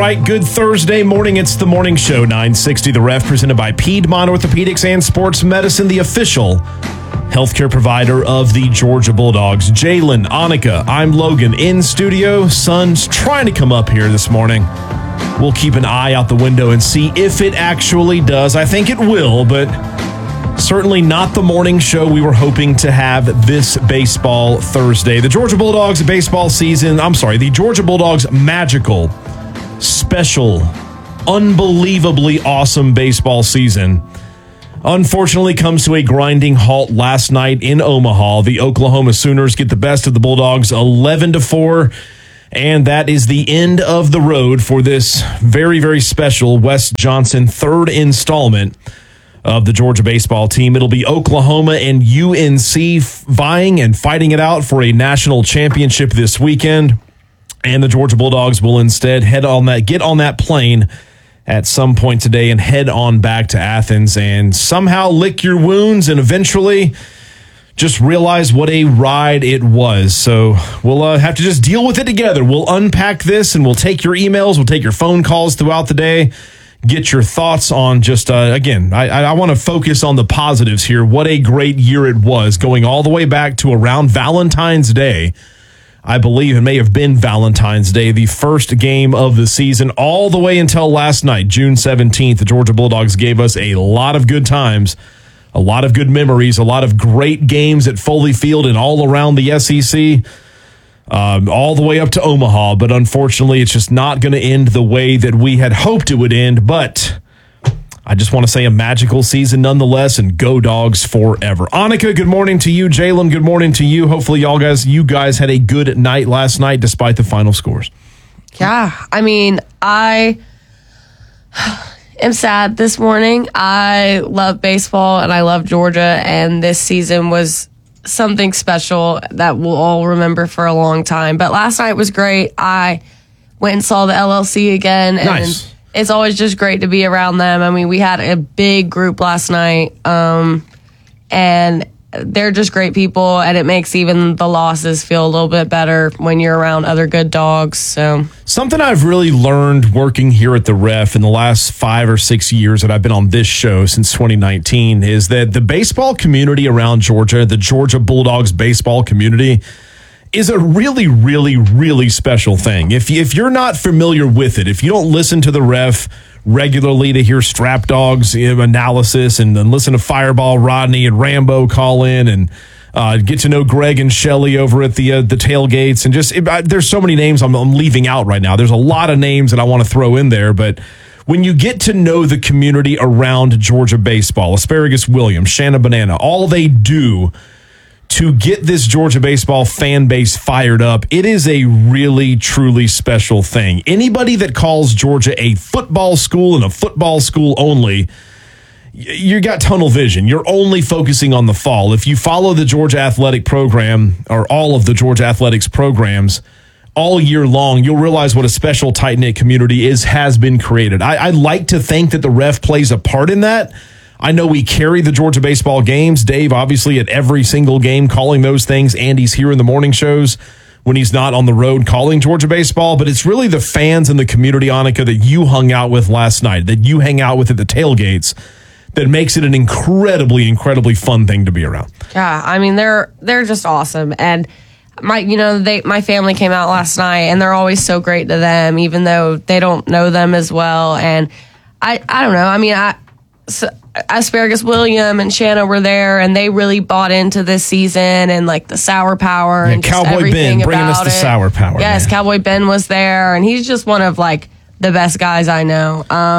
right, good Thursday morning. It's the morning show, 960 The Ref, presented by Piedmont Orthopedics and Sports Medicine, the official healthcare provider of the Georgia Bulldogs. Jalen, Annika, I'm Logan in studio. Sun's trying to come up here this morning. We'll keep an eye out the window and see if it actually does. I think it will, but certainly not the morning show we were hoping to have this baseball Thursday. The Georgia Bulldogs baseball season, the Georgia Bulldogs magical, special, unbelievably awesome baseball season unfortunately comes to a grinding halt last night in Omaha. The Oklahoma Sooners get the best of the Bulldogs 11-4, and that is the end of the road for this very, very special Wes Johnson third installment of the Georgia baseball team. It'll be Oklahoma and UNC vying and fighting it out for a national championship this weekend. And the Georgia Bulldogs will instead get on that plane at some point today and head on back to Athens and somehow lick your wounds and eventually just realize what a ride it was. So we'll have to just deal with it together. We'll unpack this and we'll take your emails, we'll take your phone calls throughout the day. Get your thoughts on just, again, I want to focus on the positives here. What a great year it was, going all the way back to around Valentine's Day. I believe it may have been Valentine's Day, the first game of the season, all the way until last night, June 17th. The Georgia Bulldogs gave us a lot of good times, a lot of good memories, a lot of great games at Foley Field and all around the SEC. All the way up to Omaha, but unfortunately it's just not going to end the way that we had hoped it would end. But I just want to say a magical season nonetheless, and go Dogs forever. Annika, good morning to you. Jalen, good morning to you. Hopefully you guys had a good night last night despite the final scores. Yeah, I mean, I am sad this morning. I love baseball and I love Georgia, and this season was something special that we'll all remember for a long time. But last night was great. I went and saw the LLC again, and nice. It's always just great to be around them. I mean, we had a big group last night, and they're just great people, and it makes even the losses feel a little bit better when you're around other good dogs. So something I've really learned working here at the Ref in the last 5 or 6 years that I've been on this show since 2019 is that the baseball community around Georgia, the Georgia Bulldogs baseball community, is a really, really, really special thing. If you're not familiar with it, if you don't listen to the Ref regularly to hear Strap Dogs analysis and then listen to Fireball Rodney and Rambo call in and get to know Greg and Shelly over at the tailgates, and just there's so many names I'm leaving out right now. There's a lot of names that I want to throw in there, but when you get to know the community around Georgia baseball, Asparagus Williams, Shanna Banana, all they do to get this Georgia baseball fan base fired up, it is a really, truly special thing. Anybody that calls Georgia a football school and a football school only, you got tunnel vision. You're only focusing on the fall. If you follow the Georgia Athletic program, or all of the Georgia Athletics programs, all year long, you'll realize what a special, tight-knit community has been created. I like to think that the Ref plays a part in that. I know we carry the Georgia baseball games. Dave, obviously, at every single game calling those things. Andy's here in the morning shows when he's not on the road calling Georgia baseball. But it's really the fans and the community, Annika, that you hung out with last night, that you hang out with at the tailgates, that makes it an incredibly, incredibly fun thing to be around. yeah, I mean, they're just awesome. And my family came out last night, and they're always so great to them, even though they don't know them as well. And I don't know. I mean, Asparagus William and Shanna were there, and they really bought into this season and like the Sour Power and just Cowboy everything Ben bringing about us the it. Sour Power. Yes, man. Cowboy Ben was there, and he's just one of like the best guys I know.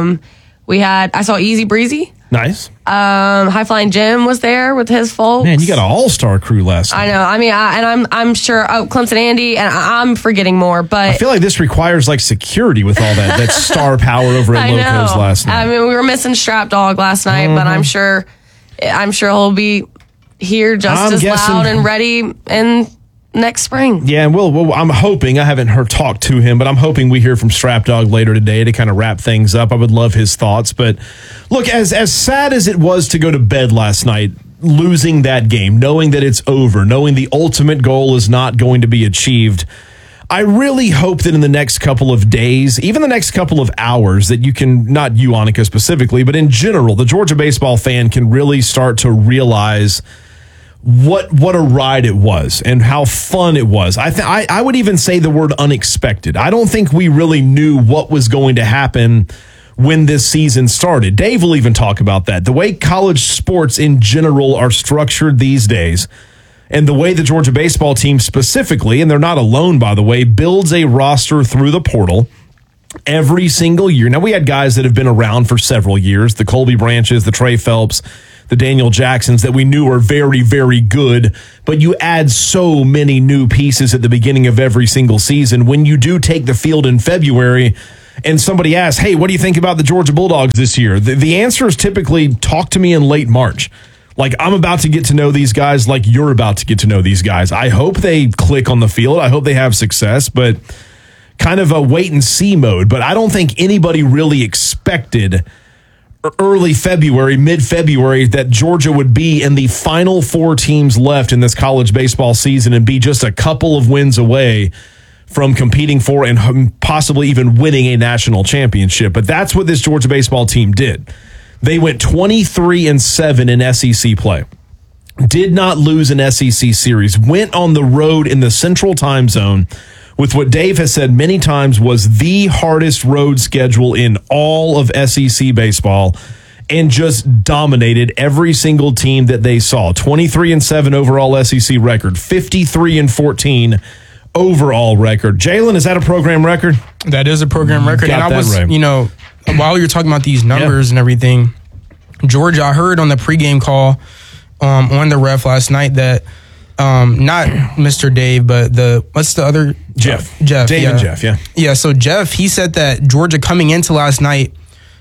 I saw Easy Breezy. Nice. High Flying Jim was there with his folks. Man, you got an all-star crew last night. I know. I mean, I'm sure. Oh, Clemson Andy, and I'm forgetting more. But I feel like this requires like security with all that star power over at Locos last night. I mean, we were missing Strap Dog last night, but I'm sure he'll be here just as loud and ready in next spring. Yeah, and I'm hoping, I haven't talked to him, but I'm hoping we hear from Strap Dog later today to kind of wrap things up. I would love his thoughts. But look, as sad as it was to go to bed last night, losing that game, knowing that it's over, knowing the ultimate goal is not going to be achieved, I really hope that in the next couple of days, even the next couple of hours, that you can, not you, Annika, specifically, but in general, the Georgia baseball fan can really start to realize what a ride it was and how fun it was. I would even say the word unexpected. I don't think we really knew what was going to happen when this season started. Dave will even talk about that. The way college sports in general are structured these days, and the way the Georgia baseball team specifically, and they're not alone, by the way, builds a roster through the portal every single year. Now, we had guys that have been around for several years, the Colby Branches, the Trey Phelps, the Daniel Jacksons, that we knew were very, very good, but you add so many new pieces at the beginning of every single season. When you do take the field in February and somebody asks, hey, what do you think about the Georgia Bulldogs this year? The answer is typically, talk to me in late March. Like, I'm about to get to know these guys like you're about to get to know these guys. I hope they click on the field. I hope they have success, but kind of a wait and see mode. But I don't think anybody really expected early February, mid-February, that Georgia would be in the final 4 teams left in this college baseball season and be just a couple of wins away from competing for and possibly even winning a national championship. But that's what this Georgia baseball team did. They went 23-7 in SEC play. Did not lose an SEC series. Went on the road in the Central Time Zone with what Dave has said many times was the hardest road schedule in all of SEC baseball, and just dominated every single team that they saw. 23-7 overall SEC record, 53-14 overall record. Jalen, is that a program record? That is a program record. Got and I was, right. While you're talking about these numbers and everything, Georgia, I heard on the pregame call on the ref last night that not Mr. Dave, but what's the other? Jeff. Dave and Jeff, yeah. Yeah, so Jeff, he said that Georgia coming into last night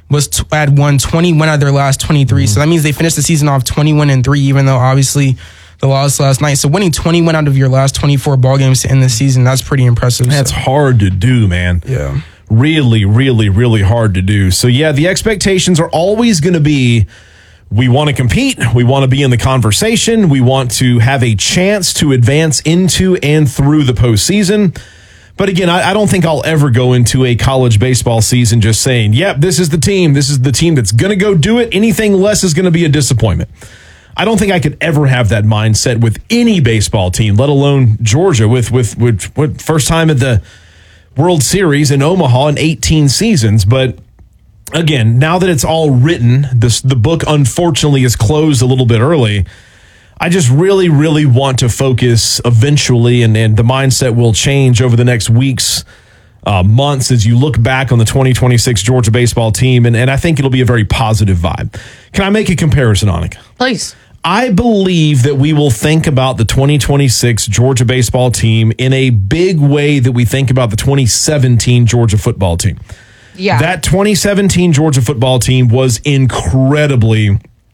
had won 21 out of their last 23. So that means they finished the season off 21-3, even though obviously the loss last night. So winning 21 out of your last 24 ball games to end the season, that's pretty impressive. That's hard to do, man. Yeah. Really, really, really hard to do. So, yeah, the expectations are always going to be, we want to compete, we want to be in the conversation, we want to have a chance to advance into and through the postseason. But again, I don't think I'll ever go into a college baseball season just saying, yep, this is the team that's going to go do it. Anything less is going to be a disappointment. I don't think I could ever have that mindset with any baseball team, let alone Georgia, with first time at the World Series in Omaha in 18 seasons. But again, now that it's all written, the book unfortunately is closed a little bit early. I just really, really want to focus eventually, and the mindset will change over the next weeks, months, as you look back on the 2026 Georgia baseball team, and I think it'll be a very positive vibe. Can I make a comparison, Annika? Please. I believe that we will think about the 2026 Georgia baseball team in a big way that we think about the 2017 Georgia football team. Yeah. That 2017 Georgia football team was incredibly,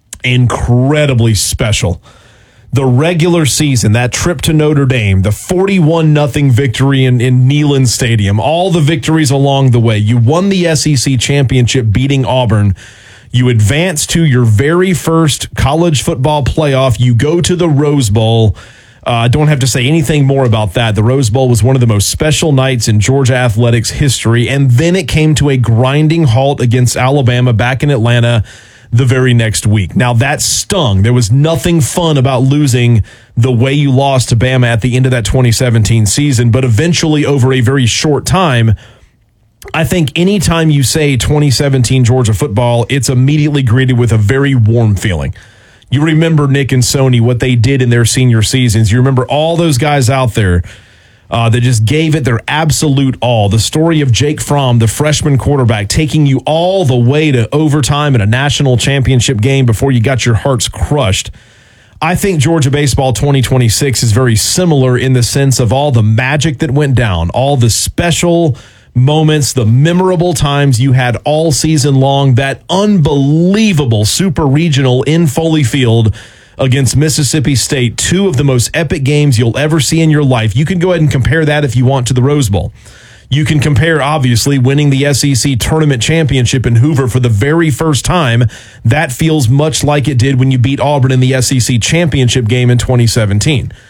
incredibly special. The regular season, that trip to Notre Dame, the 41-0 victory in Neyland Stadium, all the victories along the way. You won the SEC championship beating Auburn. You advance to your very first college football playoff. You go to the Rose Bowl. I don't have to say anything more about that. The Rose Bowl was one of the most special nights in Georgia athletics history. And then it came to a grinding halt against Alabama back in Atlanta the very next week. Now, that stung. There was nothing fun about losing the way you lost to Bama at the end of that 2017 season. But eventually, over a very short time, I think anytime you say 2017 Georgia football, it's immediately greeted with a very warm feeling. You remember Nick and Sony, what they did in their senior seasons. You remember all those guys out there that just gave it their absolute all. The story of Jake Fromm, the freshman quarterback, taking you all the way to overtime in a national championship game before you got your hearts crushed. I think Georgia baseball 2026 is very similar in the sense of all the magic that went down, all the special moments, the memorable times you had all season long, that unbelievable super regional in Foley Field against Mississippi State, 2 of the most epic games you'll ever see in your life. You can go ahead and compare that if you want to the Rose Bowl. You can compare, obviously, winning the SEC tournament championship in Hoover for the very first time. That feels much like it did when you beat Auburn in the SEC championship game in 2017.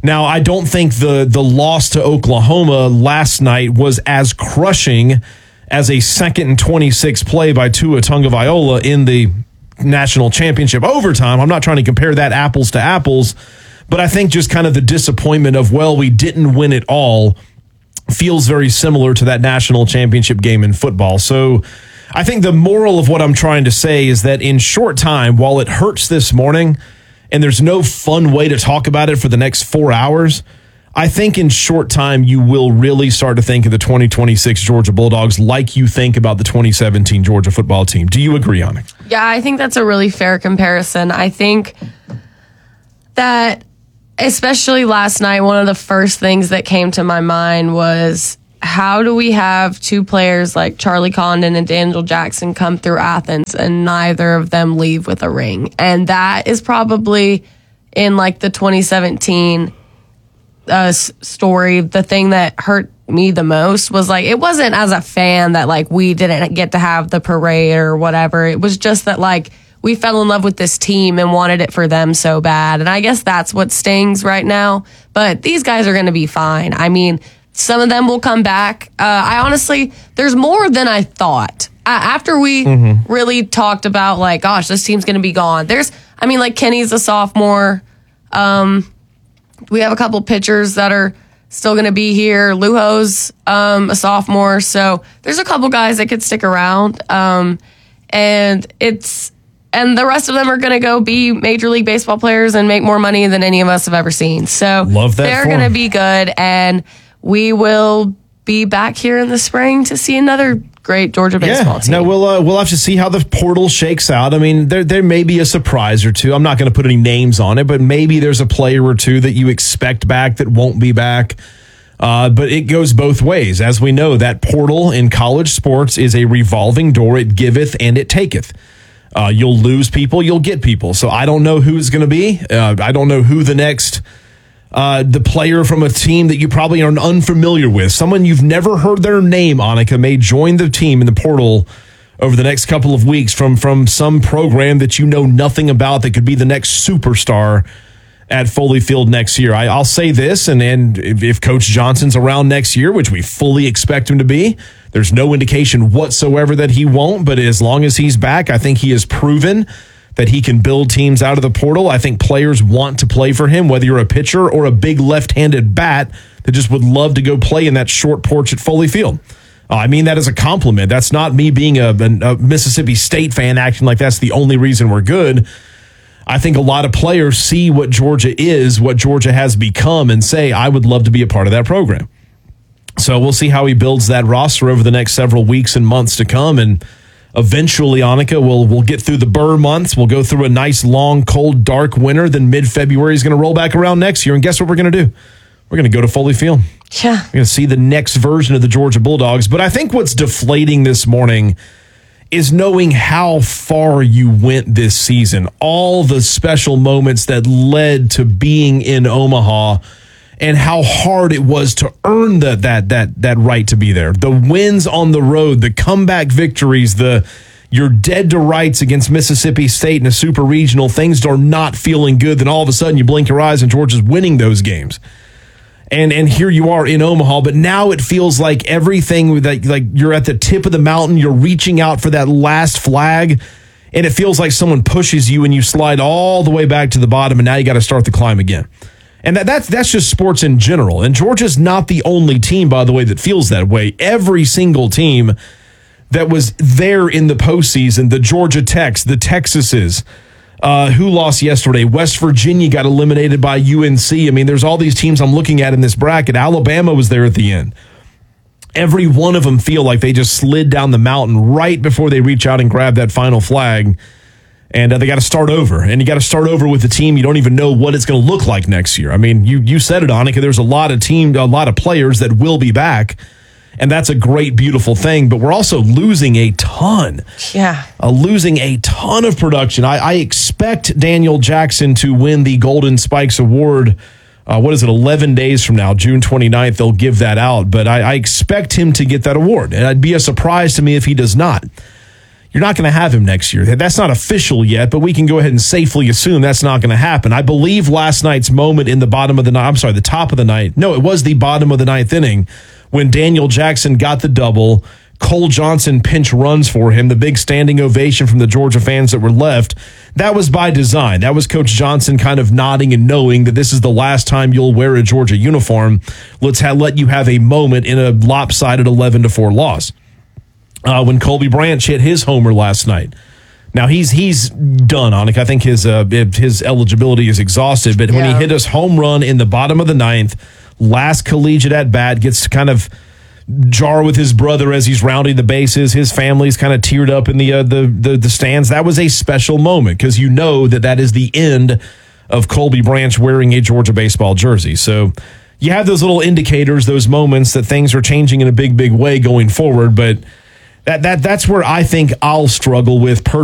Now, I don't think the loss to Oklahoma last night was as crushing as a 2nd and 26 play by Tua Tagovailoa in the national championship overtime. I'm not trying to compare that apples to apples, but I think just kind of the disappointment of, well, we didn't win it all feels very similar to that national championship game in football. So I think the moral of what I'm trying to say is that in short time, while it hurts this morning, and there's no fun way to talk about it for the next 4 hours, I think in short time you will really start to think of the 2026 Georgia Bulldogs like you think about the 2017 Georgia football team. Do you agree on it? Yeah, I think that's a really fair comparison. I think that, especially last night, one of the first things that came to my mind was, how do we have two players like Charlie Condon and Daniel Jackson come through Athens and neither of them leave with a ring? And that is probably in like the 2017 story. The thing that hurt me the most was like, it wasn't as a fan that like we didn't get to have the parade or whatever. It was just that like we fell in love with this team and wanted it for them so bad. And I guess that's what stings right now. But these guys are going to be fine. I mean, some of them will come back. I honestly, there's more than I thought. After we really talked about, like, gosh, this team's going to be gone. Like Kenny's a sophomore. We have a couple pitchers that are still going to be here. Lujo's a sophomore. So there's a couple guys that could stick around. And the rest of them are going to go be Major League Baseball players and make more money than any of us have ever seen. So they're going to be good. And we will be back here in the spring to see another great Georgia baseball team. No, we'll have to see how the portal shakes out. I mean, there may be a surprise or two. I'm not going to put any names on it, but maybe there's a player or two that you expect back that won't be back. But it goes both ways. As we know, that portal in college sports is a revolving door. It giveth and it taketh. You'll lose people, you'll get people. So I don't know who's going to be. I don't know who the next the player from a team that you probably are unfamiliar with, someone you've never heard their name, Annika, may join the team in the portal over the next couple of weeks from some program that you know nothing about that could be the next superstar at Foley Field next year. I'll say this, and if Coach Johnson's around next year, which we fully expect him to be, there's no indication whatsoever that he won't, but as long as he's back, I think he has proven that he can build teams out of the portal. I think players want to play for him, whether you're a pitcher or a big left-handed bat that just would love to go play in that short porch at Foley Field. I mean that as a compliment. That's not me being a Mississippi State fan acting like that's the only reason we're good. I think a lot of players see what Georgia is, what Georgia has become, and say, I would love to be a part of that program. So we'll see how he builds that roster over the next several weeks and months to come, and eventually, Annika, we'll get through the Burr months. We'll go through a nice, long, cold, dark winter. Then mid-February is going to roll back around next year. And guess what we're going to do? We're going to go to Foley Field. Yeah. We're going to see the next version of the Georgia Bulldogs. But I think what's deflating this morning is knowing how far you went this season. All the special moments that led to being in Omaha and how hard it was to earn that right to be there. The wins on the road, the comeback victories, you're dead to rights against Mississippi State in a super regional. Things are not feeling good. Then all of a sudden you blink your eyes and Georgia's winning those games. And here you are in Omaha, but now it feels like everything, like you're at the tip of the mountain, you're reaching out for that last flag, and it feels like someone pushes you and you slide all the way back to the bottom, and now you got to start the climb again. And that's just sports in general. And Georgia's not the only team, by the way, that feels that way. Every single team that was there in the postseason, the Georgia Techs, the Texases, who lost yesterday? West Virginia got eliminated by UNC. I mean, there's all these teams I'm looking at in this bracket. Alabama was there at the end. Every one of them feel like they just slid down the mountain right before they reach out and grab that final flag. And they got to start over. And you got to start over with a team you don't even know what it's going to look like next year. I mean, you said it, Annika. There's a lot of players that will be back. And that's a great, beautiful thing. But we're also losing a ton. Yeah. Losing a ton of production. I expect Daniel Jackson to win the Golden Spikes Award. 11 days from now, June 29th, they'll give that out. But I expect him to get that award. And it'd be a surprise to me if he does not. you're not going to have him next year. That's not official yet, but we can go ahead and safely assume that's not going to happen. I believe last night's moment in the the top of the ninth. No, it was the bottom of the ninth inning when Daniel Jackson got the double. Cole Johnson pinch runs for him, the big standing ovation from the Georgia fans that were left. That was by design. That was Coach Johnson kind of nodding and knowing that this is the last time you'll wear a Georgia uniform. Let's let you have a moment in a lopsided 11-4 loss. When Colby Branch hit his homer last night. Now he's done, Anik. I think his eligibility is exhausted. But when he hit his home run in the bottom of the ninth, last collegiate at bat, gets to kind of jar with his brother as he's rounding the bases. His family's kind of teared up in the stands. That was a special moment because you know that is the end of Colby Branch wearing a Georgia baseball jersey. So you have those little indicators, those moments that things are changing in a big, big way going forward. But that's where I think I'll struggle with personally.